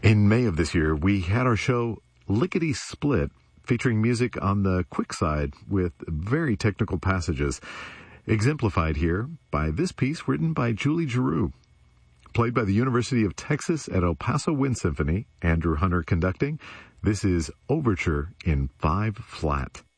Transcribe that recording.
In May of this year, we had our show Lickety Split, featuring music on the quick side with very technical passages, exemplified here by this piece written by Julie Giroux. Played by the University of Texas at El Paso Wind Symphony, Andrew Hunter conducting. This is Overture in 5 flat.